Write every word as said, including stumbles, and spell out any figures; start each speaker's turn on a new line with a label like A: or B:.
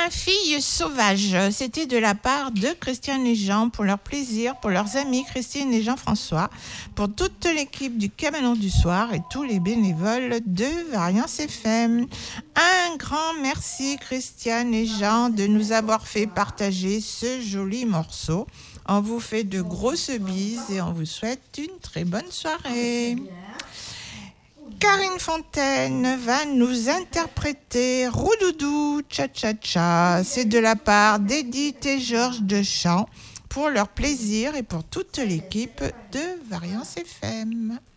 A: Ma fille sauvage, c'était de la part de Christiane et Jean pour leur plaisir, pour leurs amis Christine et Jean-François, pour toute l'équipe du Cabanon du Soir et tous les bénévoles de Variance F M. Un grand merci Christiane et Jean de nous avoir fait partager ce joli morceau. On vous fait de grosses bises et on vous souhaite une très bonne soirée. Karine Fontaine va nous interpréter Roudoudou Cha-Cha-Cha. C'est de la part d'Edith et Georges Deschamps pour leur plaisir et pour toute l'équipe de Variance F M.